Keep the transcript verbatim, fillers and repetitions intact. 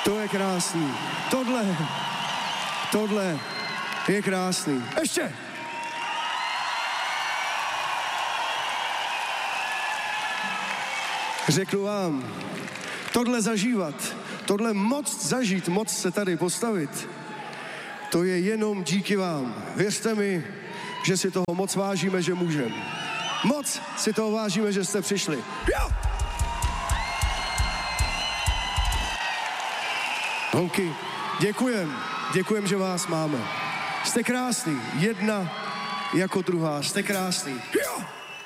To je krásný. Tohle, tohle je krásný. Ještě! Řeknu vám, tohle zažívat, tohle moc zažít, moc se tady postavit, to je jenom díky vám. Věřte mi, že si toho moc vážíme, že můžeme. Moc si toho vážíme, že jste přišli. Jo! Holky, děkujem, děkujem, že vás máme. Jste krásný, jedna jako druhá, jste krásný.